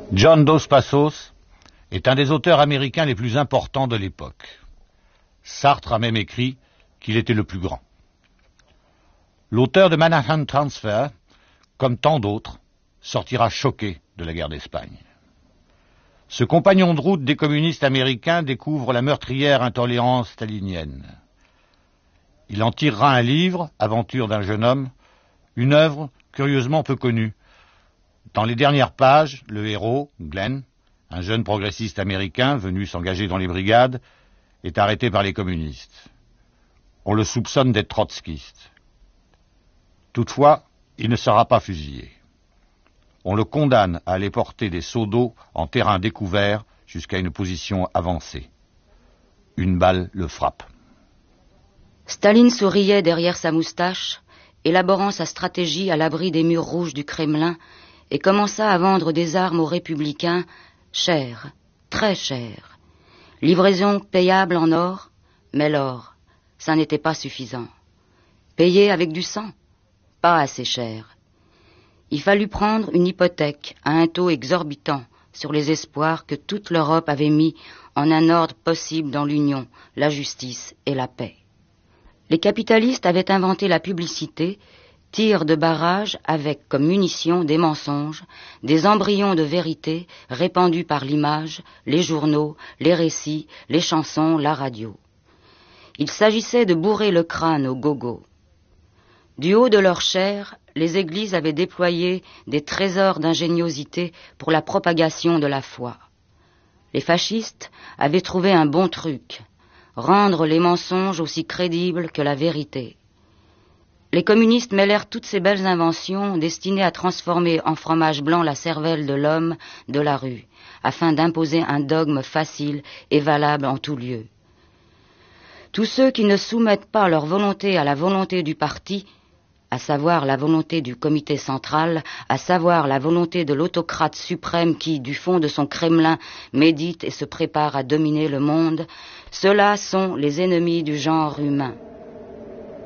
John Dos Passos est un des auteurs américains les plus importants de l'époque. Sartre a même écrit qu'il était le plus grand. L'auteur de Manhattan Transfer, comme tant d'autres, sortira choqué de la guerre d'Espagne. Ce compagnon de route des communistes américains découvre la meurtrière intolérance stalinienne. Il en tirera un livre, Aventure d'un jeune homme, une œuvre curieusement peu connue. Dans les dernières pages, le héros, Glenn, un jeune progressiste américain venu s'engager dans les brigades, est arrêté par les communistes. On le soupçonne d'être trotskiste. Toutefois, il ne sera pas fusillé. On le condamne à aller porter des seaux d'eau en terrain découvert jusqu'à une position avancée. Une balle le frappe. Staline souriait derrière sa moustache, élaborant sa stratégie à l'abri des murs rouges du Kremlin, et commença à vendre des armes aux républicains chères, très chères. Livraison payable en or, mais l'or, ça n'était pas suffisant. Payé avec du sang, pas assez cher. Il fallut prendre une hypothèque à un taux exorbitant sur les espoirs que toute l'Europe avait mis en un ordre possible dans l'union, la justice et la paix. Les capitalistes avaient inventé la publicité, tirs de barrage avec comme munition des mensonges, des embryons de vérité répandus par l'image, les journaux, les récits, les chansons, la radio. Il s'agissait de bourrer le crâne aux gogos. Du haut de leur chair, les églises avaient déployé des trésors d'ingéniosité pour la propagation de la foi. Les fascistes avaient trouvé un bon truc, rendre les mensonges aussi crédibles que la vérité. Les communistes mêlèrent toutes ces belles inventions destinées à transformer en fromage blanc la cervelle de l'homme de la rue, afin d'imposer un dogme facile et valable en tout lieu. Tous ceux qui ne soumettent pas leur volonté à la volonté du parti, à savoir la volonté du comité central, à savoir la volonté de l'autocrate suprême qui, du fond de son Kremlin, médite et se prépare à dominer le monde, ceux-là sont les ennemis du genre humain.